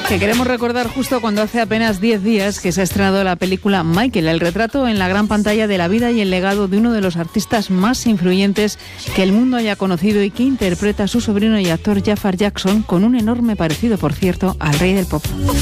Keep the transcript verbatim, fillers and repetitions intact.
Que queremos recordar justo cuando hace apenas diez días que se ha estrenado la película Michael, el retrato en la gran pantalla de la vida y el legado de uno de los artistas más influyentes que el mundo haya conocido y que interpreta a su sobrino y actor Jafar Jackson, con un enorme parecido, por cierto, al rey del pop.